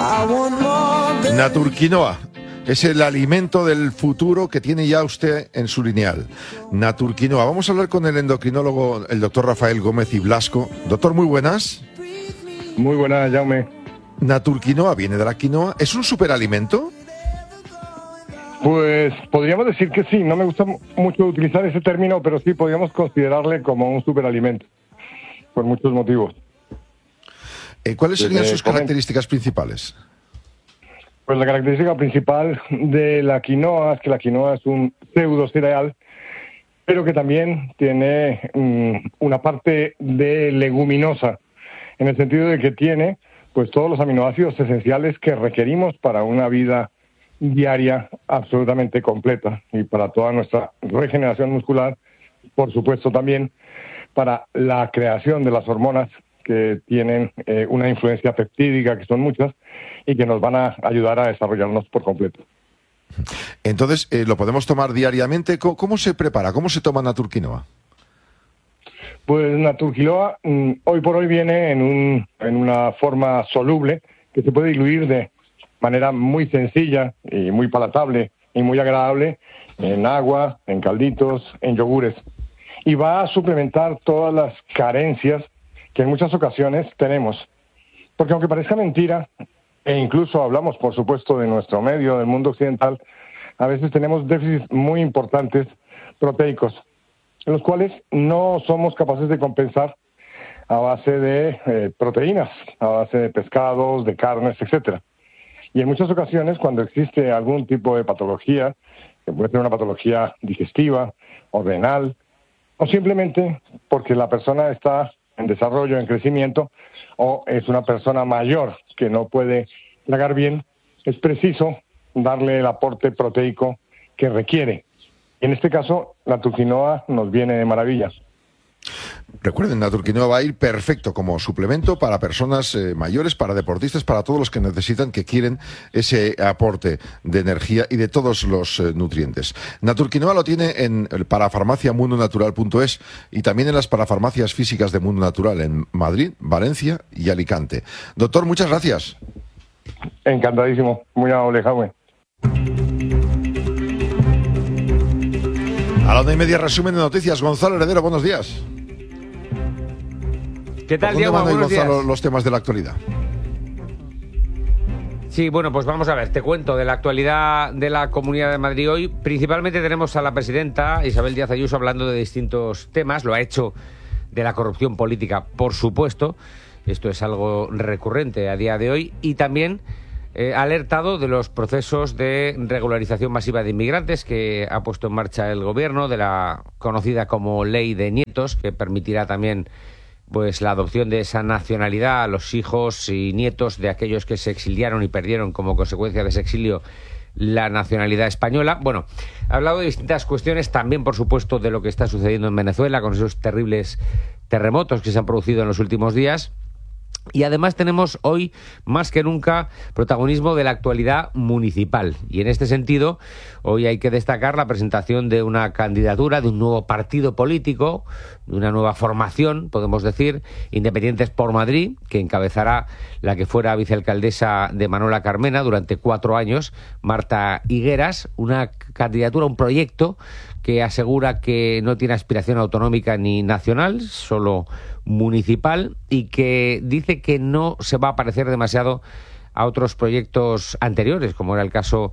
Naturquinoa es el alimento del futuro que tiene ya usted en su lineal. Naturquinoa. Vamos a hablar con el endocrinólogo, el doctor Rafael Gómez y Blasco. Doctor, muy buenas. Muy buenas, Jaume. Naturquinoa viene de la quinoa. ¿Es un superalimento? Pues podríamos decir que sí. No me gusta mucho utilizar ese término, pero sí podríamos considerarle como un superalimento, por muchos motivos. ¿Cuáles serían sus características principales? Pues la característica principal de la quinoa es que la quinoa es un pseudo cereal, pero que también tiene una parte de leguminosa, en el sentido de que tiene pues todos los aminoácidos esenciales que requerimos para una vida diaria absolutamente completa y para toda nuestra regeneración muscular, por supuesto también para la creación de las hormonas que tienen una influencia peptídica, que son muchas, y que nos van a ayudar a desarrollarnos por completo. Entonces, ¿lo podemos tomar diariamente? ¿Cómo se prepara? ¿Cómo se toma Naturquinoa? Pues Naturquinoa hoy por hoy viene en una forma soluble que se puede diluir de manera muy sencilla y muy palatable y muy agradable en agua, en calditos, en yogures. Y va a suplementar todas las carencias que en muchas ocasiones tenemos. Porque aunque parezca mentira, e incluso hablamos, por supuesto, de nuestro medio, del mundo occidental, a veces tenemos déficits muy importantes proteicos, en los cuales no somos capaces de compensar a base de proteínas, a base de pescados, de carnes, etcétera. Y en muchas ocasiones, cuando existe algún tipo de patología, que puede ser una patología digestiva o renal, o simplemente porque la persona está en desarrollo, en crecimiento, o es una persona mayor que no puede tragar bien, es preciso darle el aporte proteico que requiere. En este caso, la Naturquinoa nos viene de maravilla. Recuerden, Naturquinoa va a ir perfecto como suplemento para personas mayores, para deportistas, para todos los que necesitan, que quieren ese aporte de energía y de todos los nutrientes. Naturquinoa lo tiene en parafarmaciamundonatural.es y también en las parafarmacias físicas de Mundo Natural en Madrid, Valencia y Alicante. Doctor, muchas gracias. Encantadísimo. Muy amable, Jaume. A la 1:30, resumen de noticias. Gonzalo Heredero, buenos días. ¿Qué tal, Diego? Buenos días. Los temas de la actualidad. Sí, bueno, pues vamos a ver, te cuento de la actualidad de la Comunidad de Madrid hoy. Principalmente tenemos a la presidenta Isabel Díaz Ayuso hablando de distintos temas. Lo ha hecho de la corrupción política, por supuesto. Esto es algo recurrente a día de hoy. Y también ha alertado de los procesos de regularización masiva de inmigrantes que ha puesto en marcha el gobierno, de la conocida como Ley de Nietos, que permitirá también pues la adopción de esa nacionalidad a los hijos y nietos de aquellos que se exiliaron y perdieron como consecuencia de ese exilio la nacionalidad española. Bueno, ha hablado de distintas cuestiones, también por supuesto de lo que está sucediendo en Venezuela con esos terribles terremotos que se han producido en los últimos días. Y además tenemos hoy, más que nunca, protagonismo de la actualidad municipal. Y en este sentido, hoy hay que destacar la presentación de una candidatura, de un nuevo partido político, de una nueva formación, podemos decir, Independientes por Madrid, que encabezará la que fuera vicealcaldesa de Manuela Carmena durante 4 años, Marta Higueras. Una candidatura, un proyecto que asegura que no tiene aspiración autonómica ni nacional, solo municipal, y que dice que no se va a parecer demasiado a otros proyectos anteriores, como era el caso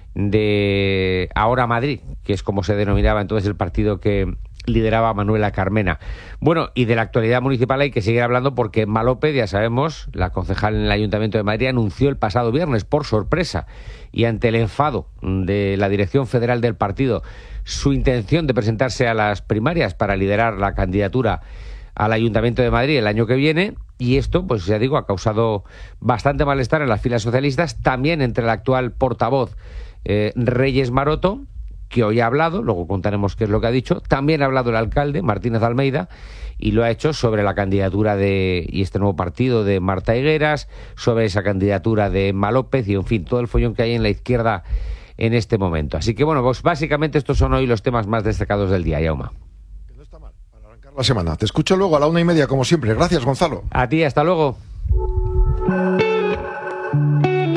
de Ahora Madrid, que es como se denominaba entonces el partido que lideraba Manuela Carmena. Bueno, y de la actualidad municipal hay que seguir hablando porque Emma López, ya sabemos, la concejal en el Ayuntamiento de Madrid, anunció el pasado viernes, por sorpresa, y ante el enfado de la dirección federal del partido, su intención de presentarse a las primarias para liderar la candidatura al Ayuntamiento de Madrid el año que viene, y esto, pues ya digo, ha causado bastante malestar en las filas socialistas, también entre el actual portavoz Reyes Maroto, que hoy ha hablado, luego contaremos qué es lo que ha dicho. También ha hablado el alcalde, Martínez Almeida, y lo ha hecho sobre la candidatura y este nuevo partido de Marta Higueras, sobre esa candidatura de Emma López y, en fin, todo el follón que hay en la izquierda en este momento. Así que, bueno, pues básicamente estos son hoy los temas más destacados del día, Jaume. Que no está mal para arrancar la semana. Te escucho luego a la 1:30, como siempre. Gracias, Gonzalo. A ti, hasta luego.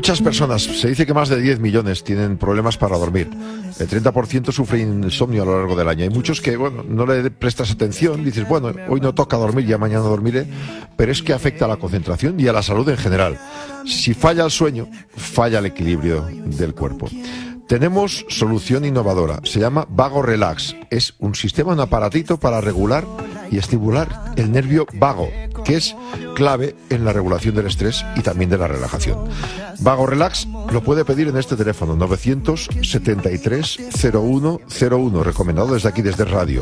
Muchas personas, se dice que más de 10 millones tienen problemas para dormir. El 30% sufre insomnio a lo largo del año. Hay muchos que, bueno, no le prestas atención, dices, bueno, hoy no toca dormir, ya mañana dormiré, pero es que afecta a la concentración y a la salud en general. Si falla el sueño, falla el equilibrio del cuerpo. Tenemos solución innovadora, se llama Vago Relax. Es un sistema, un aparatito para regular y estimular el nervio vago, que es clave en la regulación del estrés y también de la relajación. Vago Relax lo puede pedir en este teléfono, 973-0101, recomendado desde aquí, desde radio.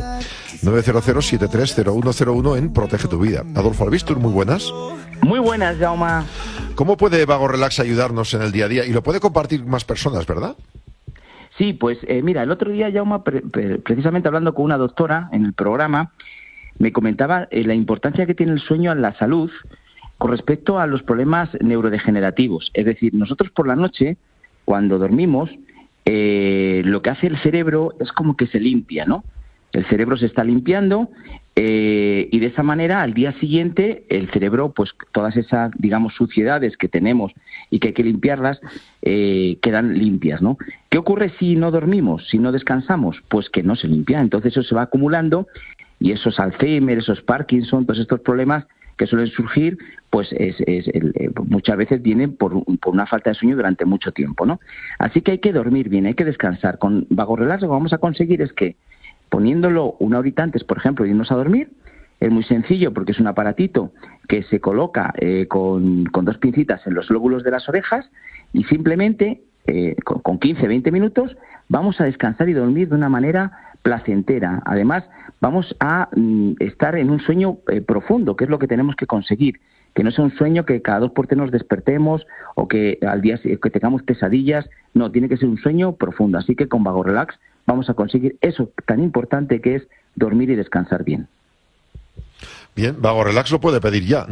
900-730101 en Protege tu Vida. Adolfo Albistur, muy buenas. Muy buenas, Jaume. ¿Cómo puede Vago Relax ayudarnos en el día a día? Y lo puede compartir más personas, ¿verdad? Sí, pues mira, el otro día, Jaume, precisamente hablando con una doctora en el programa, me comentaba la importancia que tiene el sueño en la salud con respecto a los problemas neurodegenerativos. Es decir, nosotros por la noche, cuando dormimos, lo que hace el cerebro es como que se limpia, ¿no? El cerebro se está limpiando y de esa manera al día siguiente el cerebro, pues todas esas, digamos, suciedades que tenemos y que hay que limpiarlas, quedan limpias, ¿no? ¿Qué ocurre si no dormimos, si no descansamos? Pues que no se limpia, entonces eso se va acumulando y esos Alzheimer, esos Parkinson, todos estos problemas que suelen surgir, pues muchas veces vienen por una falta de sueño durante mucho tiempo, ¿no? Así que hay que dormir bien, hay que descansar. Con Vago Relax lo que vamos a conseguir es que poniéndolo una horita antes, por ejemplo, de irnos a dormir, es muy sencillo porque es un aparatito que se coloca con dos pincitas en los lóbulos de las orejas y simplemente con 15-20 minutos vamos a descansar y dormir de una manera placentera. Además, vamos a estar en un sueño profundo, que es lo que tenemos que conseguir. Que no sea un sueño que cada 2x3 nos despertemos o que al día que tengamos pesadillas. No, tiene que ser un sueño profundo. Así que con Vago Relax vamos a conseguir eso tan importante que es dormir y descansar bien. Bien, Vago Relax lo puede pedir ya,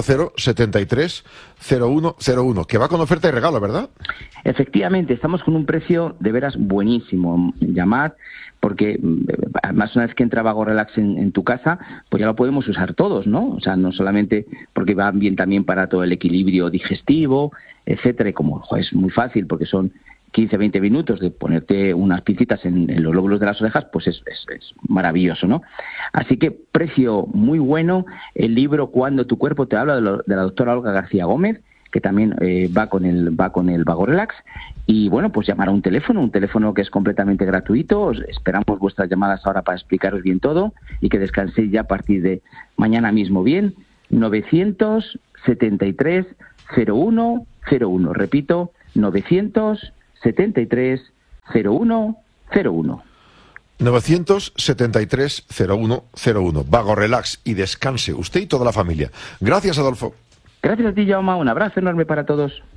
900-73-0101, que va con oferta y regalo, ¿verdad? Efectivamente, estamos con un precio de veras buenísimo. Llamad, porque además una vez que entra Vago Relax en tu casa, pues ya lo podemos usar todos, ¿no? O sea, no solamente porque va bien también para todo el equilibrio digestivo, etcétera, y como es muy fácil porque son 15-20 minutos de ponerte unas pincitas en los lóbulos de las orejas, pues es maravilloso, ¿no? Así que precio muy bueno. El libro Cuando tu cuerpo te habla, de la doctora Olga García Gómez, que también va con el Vago Relax. Y bueno, pues llamar a un teléfono que es completamente gratuito. Esperamos vuestras llamadas ahora para explicaros bien todo y que descanséis ya a partir de mañana mismo bien. 973-0101. Repito, 973-0101. 973-0101. Vago Relax y descanse usted y toda la familia. Gracias, Adolfo. Gracias a ti, Jaume. Un abrazo enorme para todos.